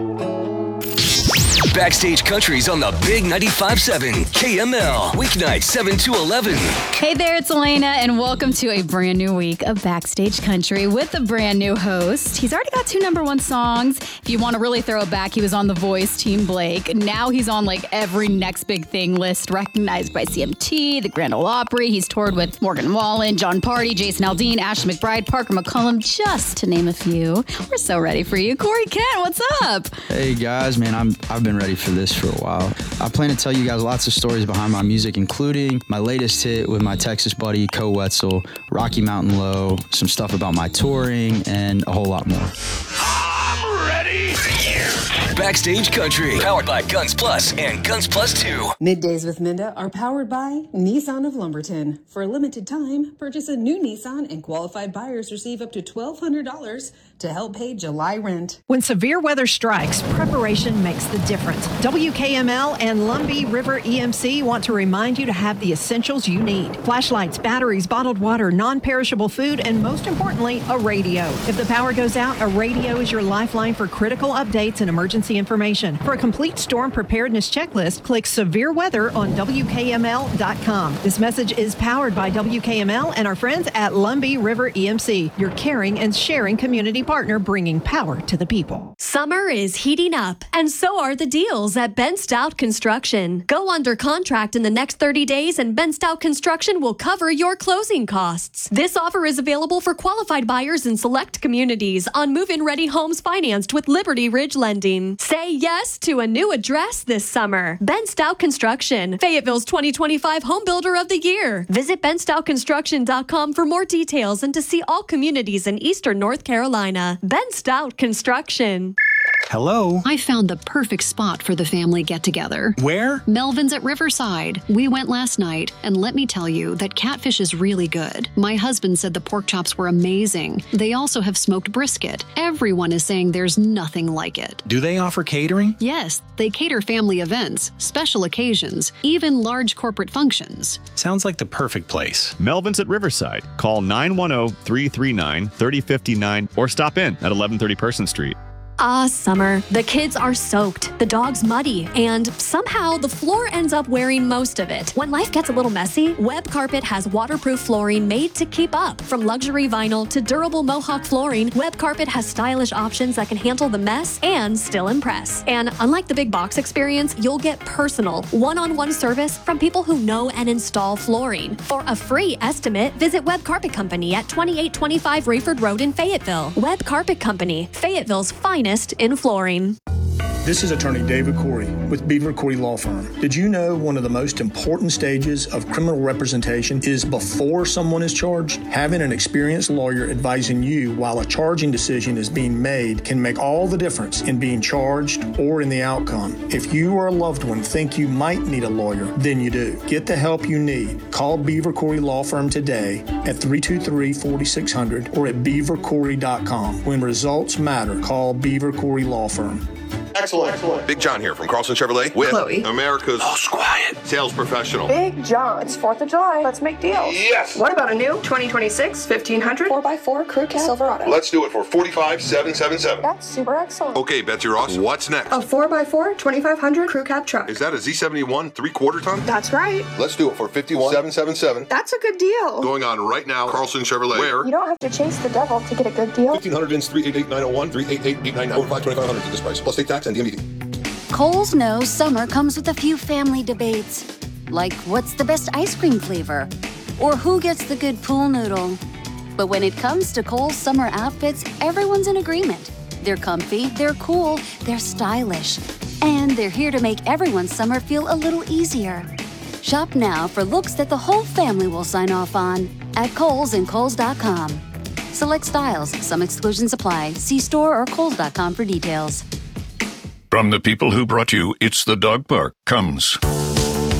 Backstage Country's on the Big 95.7 KML. Weeknights 7 to 11. Hey there, it's Elena, and welcome to a brand new week of Backstage Country with a brand new host. He's already got 2 #1 songs. If you want to really throw it back, he was on The Voice, Team Blake. Now he's on like every next big thing list, recognized by CMT, the Grand Ole Opry. He's toured with Morgan Wallen, John Party, Jason Aldean, Ashley McBryde, Parker McCollum, just to name a few. We're so ready for you. Corey Kent, what's up? Hey guys, man, I've been ready for this for a while. I plan to tell you guys lots of stories behind my music, including my latest hit with my Texas buddy, Co Wetzel, Rocky Mountain Low, some stuff about my touring, and a whole lot more. I'm ready. Backstage Country, powered by Guns Plus and Guns Plus 2. Middays with Minda are powered by Nissan of Lumberton. For a limited time, purchase a new Nissan and qualified buyers receive up to $1,200 to help pay July rent. When severe weather strikes, preparation makes the difference. WKML and Lumbee River EMC want to remind you to have the essentials you need. Flashlights, batteries, bottled water, non-perishable food, and most importantly, a radio. If the power goes out, a radio is your lifeline for critical updates and emergency information. For a complete storm preparedness checklist, click Severe Weather on WKML.com. This message is powered by WKML and our friends at Lumbee River EMC, your caring and sharing community partner bringing power to the people. Summer is heating up, and so are the deals at Ben Stout Construction. Go under contract in the next 30 days, and Ben Stout Construction will cover your closing costs. This offer is available for qualified buyers in select communities on move-in ready homes financed with Liberty Ridge Lending. Say yes to a new address this summer. Ben Stout Construction, Fayetteville's 2025 Home Builder of the Year. Visit benstoutconstruction.com for more details and to see all communities in Eastern North Carolina. Ben Stout Construction. Hello? I found the perfect spot for the family get-together. Where? Melvin's at Riverside. We went last night, and let me tell you that catfish is really good. My husband said the pork chops were amazing. They also have smoked brisket. Everyone is saying there's nothing like it. Do they offer catering? Yes, they cater family events, special occasions, even large corporate functions. Sounds like the perfect place. Melvin's at Riverside. Call 910-339-3059 or stop in at 1130 Person Street. Summer. The kids are soaked, the dog's muddy, and somehow the floor ends up wearing most of it. When life gets a little messy, Web Carpet has waterproof flooring made to keep up. From luxury vinyl to durable Mohawk flooring, Web Carpet has stylish options that can handle the mess and still impress. And unlike the big box experience, you'll get personal, one-on-one service from people who know and install flooring. For a free estimate, visit Web Carpet Company at 2825 Rayford Road in Fayetteville. Web Carpet Company, Fayetteville's finest in flooring. This is attorney David Corey with Beaver Corey Law Firm. Did you know one of the most important stages of criminal representation is before someone is charged? Having an experienced lawyer advising you while a charging decision is being made can make all the difference in being charged or in the outcome. If you or a loved one think you might need a lawyer, then you do. Get the help you need. Call Beaver Corey Law Firm today at 323-4600 or at beavercorey.com. When results matter, call Beaver Corey Law Firm. Excellent. Big John here from Carlson Chevrolet with Chloe. America's most quiet sales professional. Big John. It's 4th of July. Let's make deals. Yes. What about a new 2026 1500 4x4 Crew Cab Silverado? Let's do it for $45,777. That's super excellent. Okay, Betsy Ross, what's next? A 4x4 2500 Crew Cab truck. Is that a Z71 3/4 ton? That's right. Let's do it for $51,777. That's a good deal. Going on right now, Carlson Chevrolet. Where? You don't have to chase the devil to get a good deal. 1500 Vince 388-901, 388-899, over 2500 at this price, plus state tax and DMV. Kohl's knows summer comes with a few family debates, like what's the best ice cream flavor, or who gets the good pool noodle. But when it comes to Kohl's summer outfits, everyone's in agreement. They're comfy, they're cool, they're stylish, and they're here to make everyone's summer feel a little easier. Shop now for looks that the whole family will sign off on at Kohl's and Kohl's.com. Select styles, some exclusions apply. See store or Kohl's.com for details. From the people who brought you It's the Dog Park comes